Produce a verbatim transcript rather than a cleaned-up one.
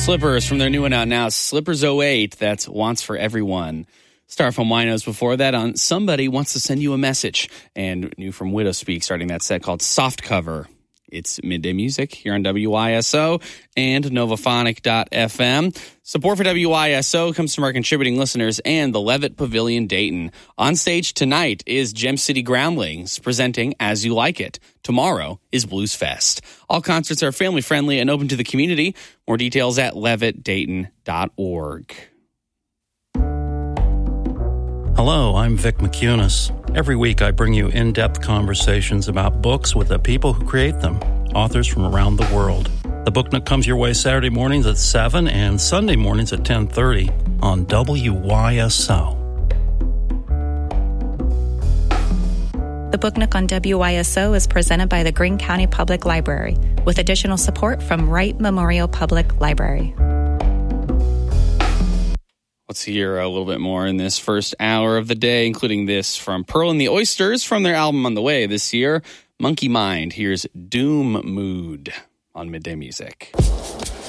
Slippers from their new one out now, Slippers oh eight, that's Wants for Everyone. Styrofoam Winos before that on Somebody Wants to Send You a Message. And new from Widow Speak, starting that set called Soft Cover. It's Midday Music here on W I S O and Novaphonic dot f m. Support for W I S O comes from our contributing listeners and the Levitt Pavilion Dayton. On stage tonight is Gem City Groundlings presenting As You Like It. Tomorrow is Blues Fest. All concerts are family friendly and open to the community. More details at levitt dayton dot org. Hello, I'm Vic McCunis. Every week I bring you in-depth conversations about books with the people who create them, authors from around the world. The Book Nook comes your way Saturday mornings at seven and Sunday mornings at ten thirty on W Y S O. The Book Nook on W Y S O is presented by the Greene County Public Library, with additional support from Wright Memorial Public Library. Let's hear a little bit more in this first hour of the day, including this from Pearl and the Oysters from their album On the Way this year, Monkey Mind. Here's Doom Mood on Midday Music.